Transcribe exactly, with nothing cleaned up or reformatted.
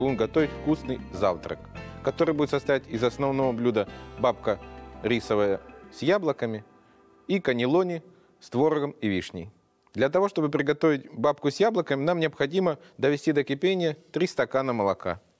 Будем готовить вкусный завтрак, который будет состоять из основного блюда бабка рисовая с яблоками и каннелони с творогом и вишней. Для того, чтобы приготовить бабку с яблоками, нам необходимо довести до кипения три стакана молока.